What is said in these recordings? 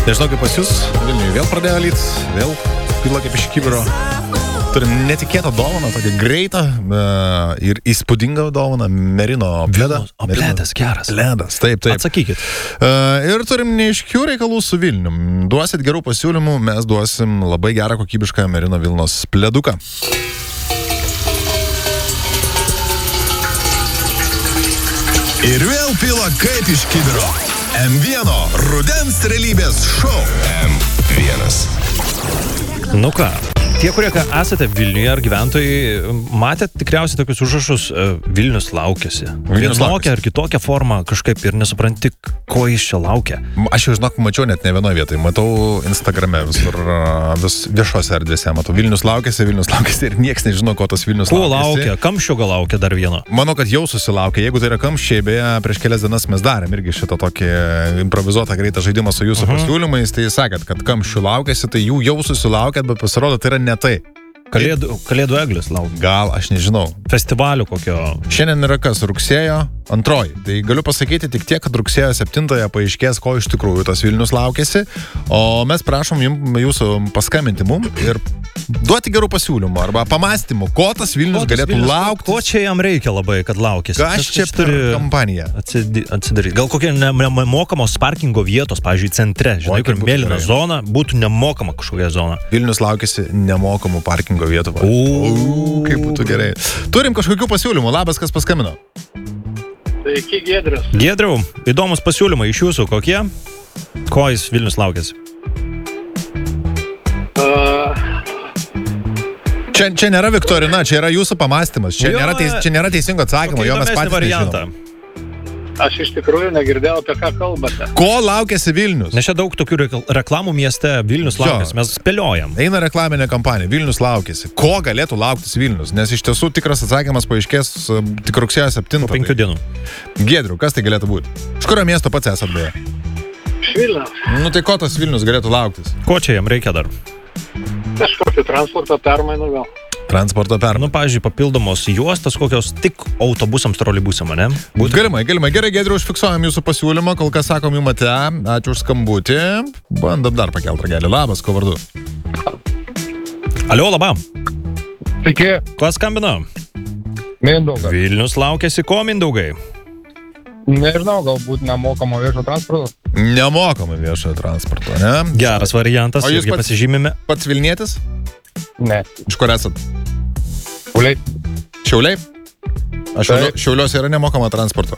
Nežinau, kaip pas jūs, Vilniuje vėl pradėjo lyt, vėl pila kaip iš kibiro. Turim netikėtą dovaną, tokią greitą ir įspūdingą dovaną, merino pledą. O pledas geras. Pledas, taip. Atsakykit. Ir turim neiškių reikalų su Vilnium. Duosit gerų pasiūlymų, mes duosim labai gerą kokybišką merino Vilnos pleduką. Ir vėl pila kaip iš kibiro. M1 rudens realybės šou. M1. Nu ką, tie, kurie esate Vilniuje ar gyventojai, matėt tikriausiai tokius užrašus Vilnius laukiasi. Vilnius Vienokia ar kitokia forma kažkaip ir nesupranti, ko jis čia laukia. Aš jau žinok, mačiau net ne vienoje vietoje. Matau Instagrame visur, vis viešose erdvėse. Matau Vilnius laukiasi ir nieks nežino, ko tas Vilnius Ko laukiasi. laukia? Kamščio gal laukia dar vieno? Manau, kad jau susilaukė. Jeigu tai yra kamščiai, beje, prieš kelias dienas mes darėm irgi šitą tokį improvizuotą greitą žaidimą su jūsų pasiūlymais. Tai sakėt, kad kamščių laukiasi, tai jų jau susilaukėt, bet pasirodo, tai yra ne tai. Kalėdų eglis laukia. Gal, aš nežinau. Festivalių kokio. Šiandien yra kas? Rugsėjo 2. Tai galiu pasakyti tik tiek, kad rugsėjo 7 paaiškės, ko iš tikrųjų tas Vilnius laukiasi. O mes prašom jūsų paskambinti mum ir duoti gerų pasiūlymų arba pamastymų, ko tas Vilnius galėtų laukti. Ko čia jam reikia labai, kad laukėsi? Kas čia turi kampanija? Atsidaryti. Gal kokie nemokamos parkingo vietos, pavyzdžiui, centre. Žinai, kur mėlyna zona, būtų nemokama kažkokia zona. Vilnius laukiasi nemokamų parkingo vietų. Kaip būtų gerai. Turim kažkokių pasiūlymų. Labas, kas paskambino? Sveiki, Giedrius. Giedriau, įdomus pasiūlymai iš jūsų kokie? Ko jis Vilnius laukėsi? Čia nėra viktorina, čia yra jūsų pamastymas. Čia nėra teisingo atsakymo, jo mes patys nežinom. Aš iš tikrųjų negirdėjau, apie ką kalbate. Ko laukiasi Vilnius? Nes čia daug tokių reklamų mieste Vilnius laukiasi, mes spėliojam. Eina reklaminė kampanija, Vilnius laukiasi. Ko galėtų lauktis Vilnius? Nes iš tiesų tikras atsakymas paaiškės tik rugsėjo 7. Po 5 dienų. Giedriu, kas tai galėtų būti? Iš kurio miesto pats esat beje? Iš Vilniaus. Nu tai ko tas Vilnius galėtų lauktis? Ko čia jam reikia dar? Kažkokį transporto permainų gal. Transporto permainų. Nu, pavyzdžiui, papildomos juostos kokios tik autobusams, troleibusam, ne? Galimai. Gerai, Giedriu, užfiksuojam jūsų pasiūlymą, kol kas sakom jum ate. Ačiū už skambutį. Bandam dar pakelt ragelį. Labas, ko vardu? Alio, labam. Sveiki. Kas skambina? Mindaugas. Vilnius laukiasi ko, Mindaugai? Nežinau, galbūt nemokamo viešo transporto. Nemokama viešojo transporto, ne? Geras variantas, O jūs irgi pasižymime. Pats Vilnietis? Ne. Iš kur esat? Uliai. Šiauliai? Aš Taip. Šiauliuose yra nemokama transporto.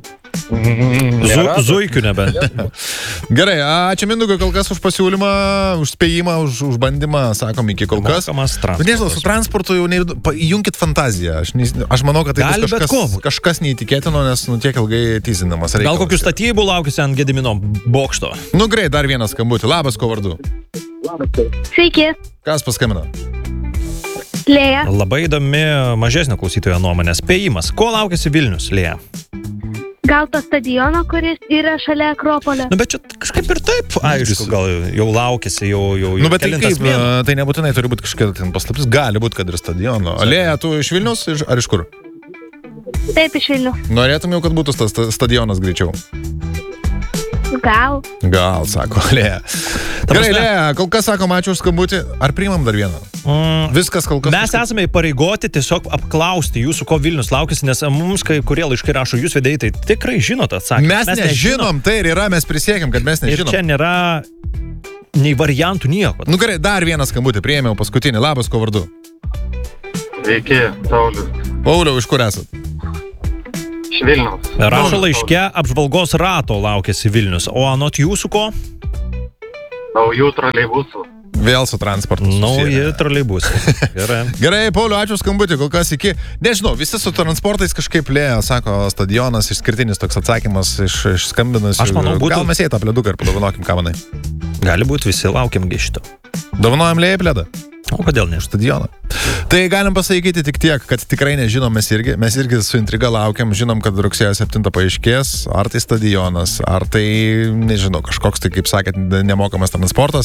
Zuikių nebe. Gerai, ačiū Mindaugai kol kas už pasiūlymą, už spėjimą, už bandymą, sakom iki kol kas. Mokamas Bet nežinau, su transportu jau įjunkit fantaziją. Aš manau, kad tai Gali bus bet ko. kažkas neįtikėtino, nes tiek ilgai tyzinamas. Gal kokių statybų laukiasi ant Gedimino bokšto? Nu greit, dar vienas skambutį. Labas, ko vardu? Sveiki, Kas paskambino? Lėja. Labai įdomi mažesnio klausytojo nuomonė. Spėjimas. Ko laukiasi Vilnius, Lėja? Gal to stadiono, kuris yra šalia Akropolio? Nu, bet čia kažkaip ir taip, aišku, gal jau laukiasi, jau Nu, bet tai kelintas kaip, mėnuo. tai nebūtinai turi būti kažkokia ten paslaptis, gali būti, kad ir stadiono. Alėja, tu iš Vilnius ar iš kur? Taip, iš Vilnių. Norėtum jau, kad būtų tas stadionas greičiau? Gal. Gal, sako Alėja. Gerai, Alėja, kol kas sakom ačiū už skambutį. Ar priimam dar vieną? Viskas kol kas. Mes esame įpareigoti tiesiog apklausti jūsų, ko Vilnius laukiasi, nes mums, kai kurie laiškai rašo, jūs vedėjai, tai tikrai žinot atsakymą. Mes nežinom, tai ir yra, mes prisiekėm, kad mes Ir nežinom. čia nėra nei variantų nieko. Nu gerai, dar vieną skambutį, priėmiau paskutinį. Labas, ko vardu? Sveiki, Saulius. Pauliau, iš kur esat? Iš Vilniaus. Rašo laiške, apžvalgos rato laukiasi Vilnius, o anot jūsų ko? Naujų troleibusų. Vėl su transportu. Nauji troleibusai. Gerai. Gerai, Pauliu, ačiū skambutį, kol kas iki. Nežinau, visi su transportais kažkaip lėjo, sako, stadionas, išskirtinis toks atsakymas iš skambinus. Aš manau, būtų- Gal mes jai tą pleduką ir padovanokim, ką manai. Gali būti, visi laukiam šito. Dovanojam lėjai pledą. O kodėl ne? Stadioną. Tai galim pasakyti tik tiek, kad tikrai nežinom, mes irgi su intriga laukiam, žinom, kad rugsėjo 7 paaiškės, ar tai stadionas, ar tai, nežinau, kažkoks tai, kaip sakėt, nemokamas transportas.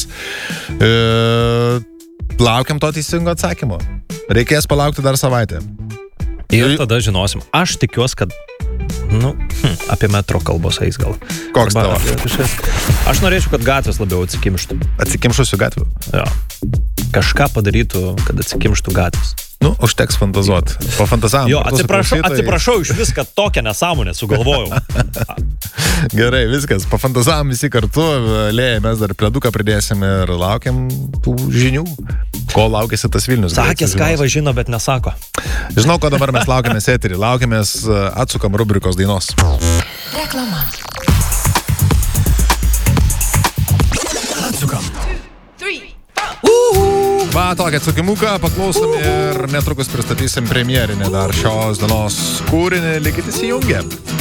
Laukiam to teisingo atsakymo. Reikės palaukti dar savaitę. Ir tada žinosim. Aš tikiuosi, kad Nu, apie metro kalbos eis gal. Koks tavo? Aš norėčiau, kad gatvės labiau atsikimštų. Atsikimšusių gatvių? Jo. Kažką padarytų, kad atsikimštų gatvės. Nu, užteks fantazuot. Pafantazavom. Jo, atsiprašau iš viską tokią nesąmonę sugalvojau. Gerai, viskas. Pafantazavom visi kartu. Lėja, mes dar pleduką pridėsim ir laukiam tų žinių. Ko laukėsi tas Vilnius? Sakė, Skaiva žino, bet nesako. Žinau, ko dabar mes laukiamės eterį. Laukiamės atsukam rubrikos dainos. Reklama. Atsukam. Va, tokią atsukimuką paklausom ir netrukus pristatysim premjerinį dar šios dienos kūrinį. Likit įsijungę.